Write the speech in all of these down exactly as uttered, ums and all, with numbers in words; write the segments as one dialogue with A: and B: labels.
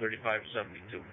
A: thirty-five seventy-two.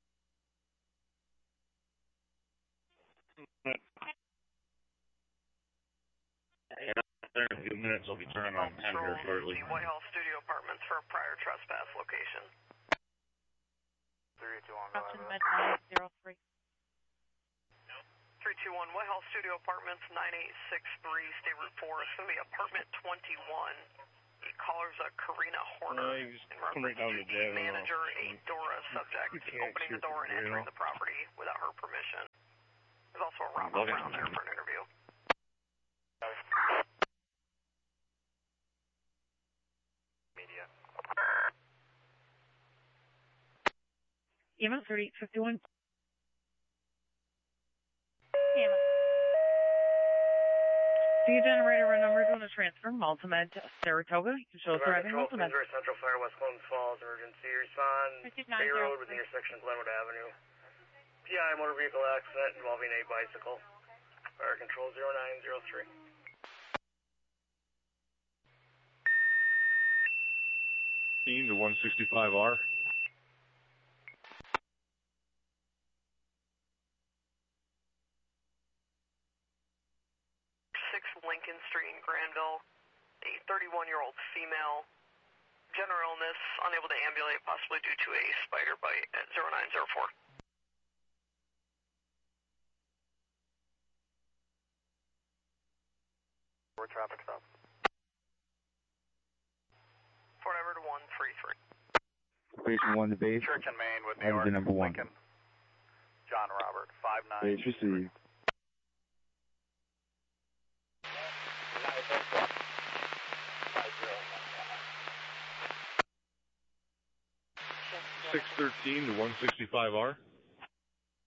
A: In a few minutes, I'll be turning on ten here shortly.
B: The White House Studio Apartments for a prior trespass location.
C: three two one,
D: Option med five zero three.
B: three two one, White House Studio Apartments, nine eight six three, State Route four. It's going to be apartment twenty-one. The caller's a Karina Horner.
E: Uh, you just come right down to jail.
B: Manager, a Dora subject, opening the door and entering the property without her permission. There's also a Robert Brown there for an interview.
C: Media.
D: E M S thirty-eight fifty-one. E M S. The generator run number is going to transfer Multimed to Saratoga. You can show us arriving Multimed.
C: Central Fire, West Columbus Falls, emergency response. Bay Road with the intersection of Glenwood Avenue. P I motor vehicle accident involving a bicycle. Fire control zero nine zero three.
A: To one sixty-five R.
B: six Lincoln Street in Granville. A thirty-one-year-old female. General illness, unable to ambulate, possibly due to a spider bite at zero nine zero four.
C: Where traffic stop?
B: Fort Everett one three three.
F: Station one to base.
C: Church and Main with New
F: That was
C: York.
F: the number one.
C: Lincoln. John Robert, five nine.
F: Base received.
A: six thirteen to one sixty-five R.